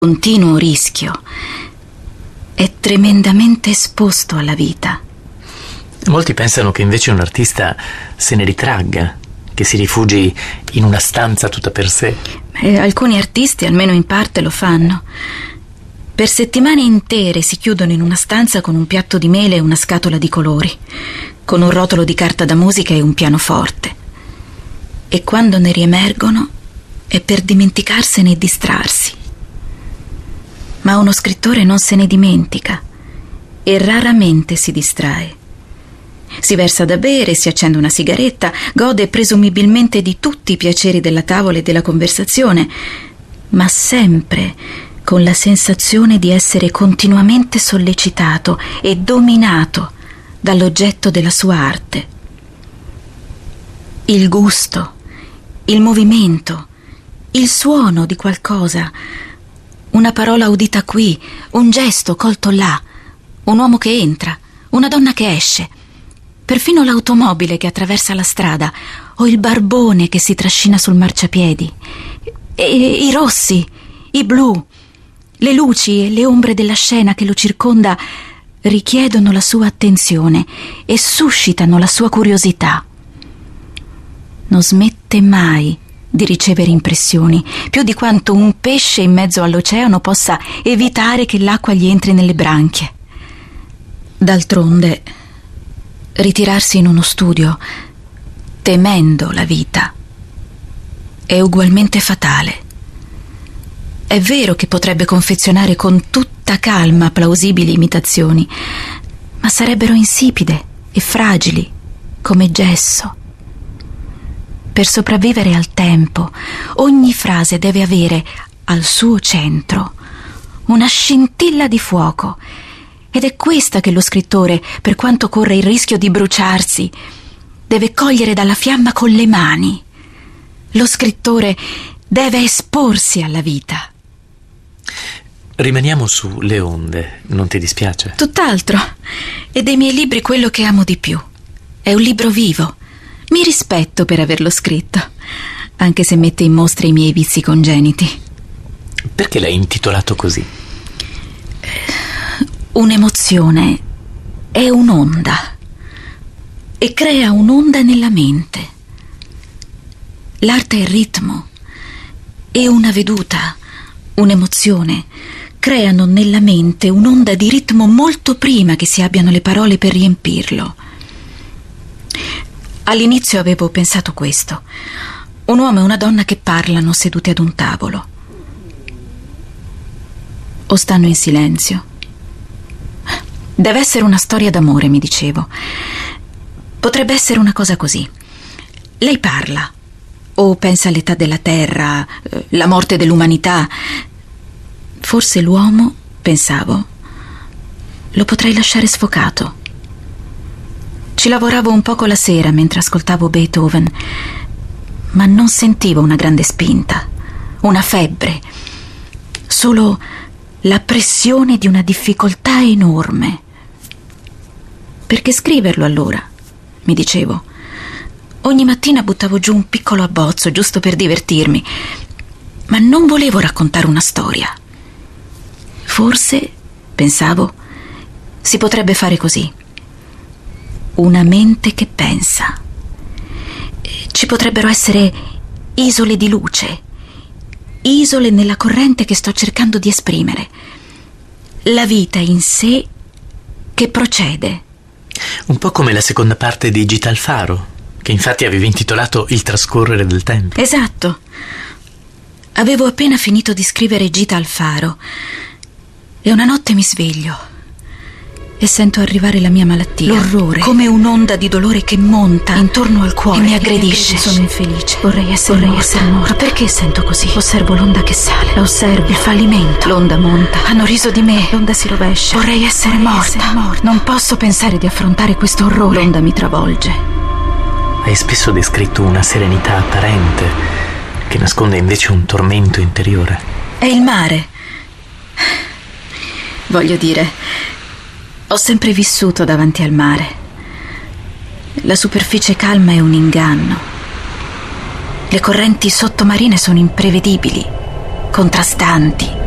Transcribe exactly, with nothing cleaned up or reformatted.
continuo rischio. È tremendamente esposto alla vita. Molti pensano che invece un artista se ne ritragga, che si rifugi in una stanza tutta per sé. E alcuni artisti, almeno in parte, lo fanno. Per settimane intere si chiudono in una stanza con un piatto di mele e una scatola di colori, con un rotolo di carta da musica e un pianoforte. E quando ne riemergono è per dimenticarsene e distrarsi. Ma uno scrittore non se ne dimentica e raramente si distrae. Si versa da bere, si accende una sigaretta, gode presumibilmente di tutti i piaceri della tavola e della conversazione, ma sempre con la sensazione di essere continuamente sollecitato e dominato dall'oggetto della sua arte. Il gusto, il movimento, il suono di qualcosa, una parola udita qui, un gesto colto là, un uomo che entra, una donna che esce, perfino l'automobile che attraversa la strada o il barbone che si trascina sul marciapiedi, e i rossi, i blu, le luci e le ombre della scena che lo circonda richiedono la sua attenzione e suscitano la sua curiosità. Non smette mai di ricevere impressioni, più di quanto un pesce in mezzo all'oceano possa evitare che l'acqua gli entri nelle branchie. D'altronde, ritirarsi in uno studio, temendo la vita, è ugualmente fatale. È vero che potrebbe confezionare con tutta calma plausibili imitazioni, ma sarebbero insipide e fragili, come gesso. Per sopravvivere al tempo, ogni frase deve avere al suo centro una scintilla di fuoco, ed è questa che lo scrittore, per quanto corre il rischio di bruciarsi, deve cogliere dalla fiamma con le mani. Lo scrittore deve esporsi alla vita. Rimaniamo su Le onde, non ti dispiace? Tutt'altro. È dei miei libri quello che amo di più. È un libro vivo. Mi rispetto per averlo scritto, anche se mette in mostra i miei vizi congeniti. Perché l'hai intitolato così? Un'emozione è un'onda e crea un'onda nella mente. L'arte è ritmo e una veduta, un'emozione creano nella mente un'onda di ritmo molto prima che si abbiano le parole per riempirlo. All'inizio avevo pensato questo: un uomo e una donna che parlano seduti ad un tavolo. O stanno in silenzio. Deve essere una storia d'amore, mi dicevo. Potrebbe essere una cosa così. Lei parla, o pensa all'età della terra, la morte dell'umanità. Forse l'uomo, pensavo, lo potrei lasciare sfocato. Ci lavoravo un poco la sera mentre ascoltavo Beethoven, ma non sentivo una grande spinta, una febbre, solo la pressione di una difficoltà enorme. Perché scriverlo allora? Mi dicevo. Ogni mattina buttavo giù un piccolo abbozzo, giusto per divertirmi, ma non volevo raccontare una storia. Forse, pensavo, si potrebbe fare così. Una mente che pensa. Ci potrebbero essere isole di luce, isole nella corrente che sto cercando di esprimere. La vita in sé che procede. Un po' come la seconda parte di Gita al faro, che infatti avevi intitolato Il trascorrere del tempo. Esatto. Avevo appena finito di scrivere Gita al faro e una notte mi sveglio e sento arrivare la mia malattia. L'orrore, come un'onda di dolore che monta intorno al cuore e mi aggredisce. Sono infelice. Vorrei essere Vorrei morta. essere morta. Ma perché sento così? Osservo l'onda che sale. La osservo. Il fallimento. L'onda monta. Hanno riso di me. L'onda si rovescia. Vorrei essere, Vorrei morta. essere morta. Non posso pensare di affrontare questo orrore. L'onda mi travolge. Hai spesso descritto una serenità apparente che nasconde invece un tormento interiore. È il mare. Voglio dire, ho sempre vissuto davanti al mare. La superficie calma è un inganno. Le correnti sottomarine sono imprevedibili, contrastanti.